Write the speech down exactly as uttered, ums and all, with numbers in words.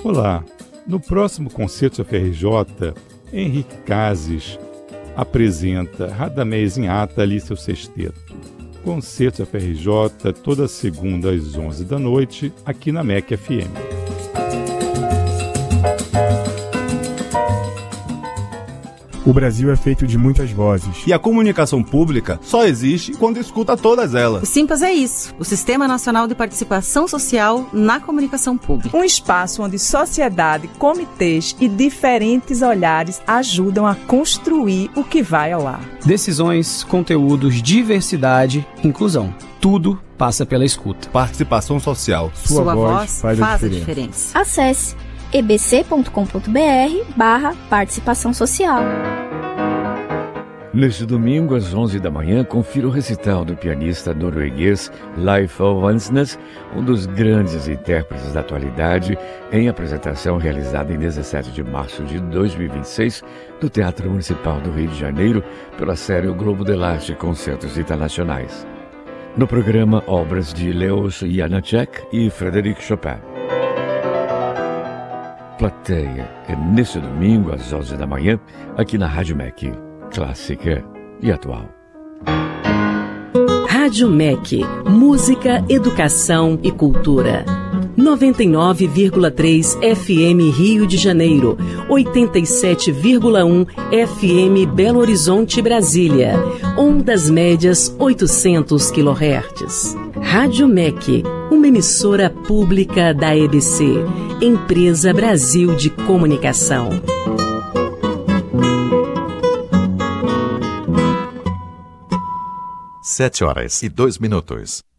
Olá, no próximo Concerto F R J, Henrique Cases apresenta Radamés Inhata e seu sexteto. Concerto F R J, toda segunda às onze da noite, aqui na M E C F M. O Brasil é feito de muitas vozes. E a comunicação pública só existe quando escuta todas elas. O Simpas é isso, o Sistema Nacional de Participação Social na Comunicação Pública. Um espaço onde sociedade, comitês e diferentes olhares ajudam a construir o que vai ao ar. Decisões, conteúdos, diversidade, inclusão. Tudo passa pela escuta. Participação social. Sua, Sua voz, voz faz, faz a, diferença. a diferença. Acesse e b c ponto com ponto b r barra participação social. Neste domingo, às onze da manhã, confira o recital do pianista norueguês Leif Ovansnes, um dos grandes intérpretes da atualidade, em apresentação realizada em dezessete de março de dois mil e vinte e seis, no Teatro Municipal do Rio de Janeiro, pela série O Globo de l'Arte Concertos Internacionais. No programa, obras de Leos Janáček e Frédéric Chopin. Plateia é neste domingo, às onze da manhã, aqui na Rádio M E C. Clássica e atual. Rádio M E C, música, educação e cultura. noventa e nove vírgula três F M Rio de Janeiro, oitenta e sete vírgula um F M Belo Horizonte, Brasília, ondas médias oitocentos quilohertz. Rádio M E C, uma emissora pública da E B C, Empresa Brasil de Comunicação. Sete horas e dois minutos.